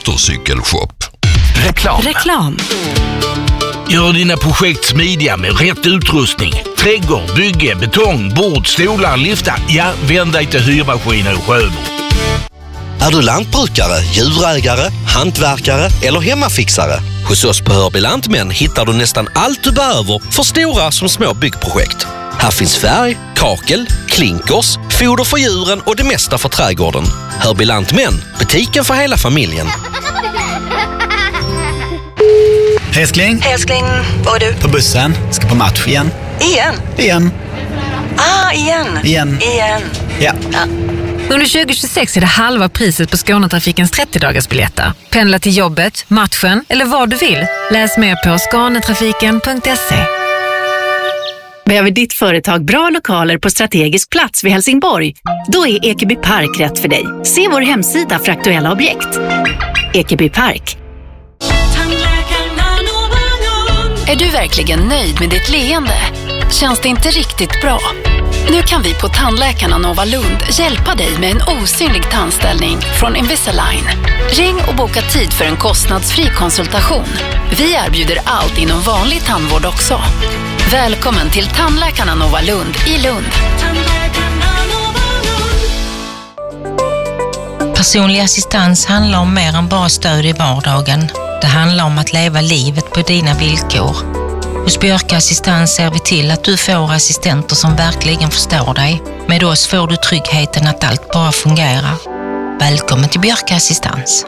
motorcykelshop. Reklam. Gör dina projekt smidiga med rätt utrustning. Trädgård, bygge, betong, bord, stolar, liftar. Ja, vänd dig till Hyrmaskiner i Sjöbo. Är du lantbrukare, djurägare, hantverkare eller hemmafixare? Hos oss på Hörby Lantmän hittar du nästan allt du behöver för stora som små byggprojekt. Här finns färg, kakel, klinkers, foder för djuren och det mesta för trädgården. Hörby Lantmän, butiken för hela familjen. Älskling, vad är du? på bussen, ska på match igen. Igen? Igen. Igen. Ja. Under 2026 är det halva priset på Skånetrafikens 30-dagarsbiljetter. Pendla till jobbet, matchen eller vad du vill. Läs mer på skanetrafiken.se. Behöver ditt företag bra lokaler på strategisk plats vid Helsingborg? Då är Ekeby Park rätt för dig. Se vår hemsida för aktuella objekt. Ekeby Park. Är du verkligen nöjd med ditt leende? Känns det inte riktigt bra? Nu kan vi på Tandläkarna Nova Lund hjälpa dig med en osynlig tandställning från Invisalign. Ring och boka tid för en kostnadsfri konsultation. Vi erbjuder allt inom vanlig tandvård också. Välkommen till Tandläkarna Nova Lund i Lund. Personlig assistans handlar om mer än bara stöd i vardagen. Det handlar om att leva livet på dina villkor. Hos Björka Assistans ser vi till att du får assistenter som verkligen förstår dig. Med oss får du tryggheten att allt bara fungerar. Välkommen till Björka Assistans.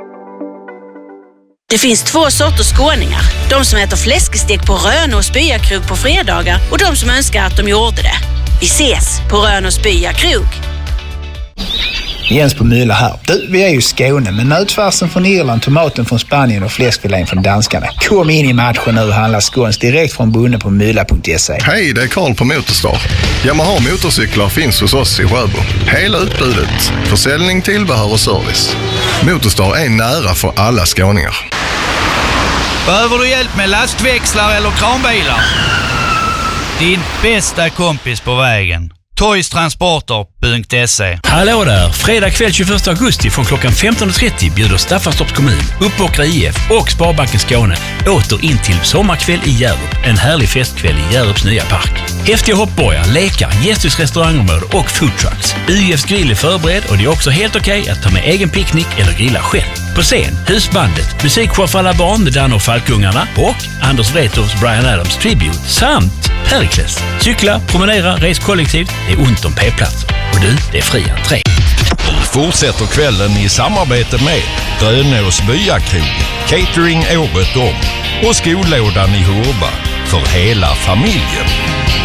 Det finns 2 sorters skåningar. De som äter fläskestek på Rönås byakrog på fredagar och de som önskar att de gjorde det. Vi ses på Rönås byakrog. Jens på Müller här. Du, vi är ju i Skåne, men nötfärsen från Irland, tomaten från Spanien och fläskfilén från danskarna. Kom in i matchen nu och handla skåns direkt från bonden på mylla.se. Hej, det är Karl på Motorstar. Yamaha motorcyklar finns hos oss i Sjöbo. Hela utbudet. Försäljning, tillbehör och service. Motorstar är nära för alla skåningar. Behöver du hjälp med lastväxlar eller kranbilar? Din bästa kompis på vägen. Toystransporter.se. Hallå där! Fredag kväll 21 augusti från klockan 15.30 bjuder Staffanstorps kommun, Uppåkra IF och Sparbanken Skåne åter in till sommarkväll i Hjärup. En härlig festkväll i Hjärups nya park. Häftiga hoppborgar, lekar, gästhus, restaurangområde och foodtrucks. UIFs grill är förberedd och det är också helt okej att ta med egen picknick eller grilla själv. På scen, husbandet, musikshow för alla barn med Dan och Falkungarna och Anders Wrethofs Bryan Adams Tribute samt Perikles. Cykla, promenera, res kollektivt. Det är ont om p-platser. Och du, det är fri entré. Fortsätter kvällen i samarbete med Rönås byakrog, catering året om och skolådan i Hurba för hela familjen.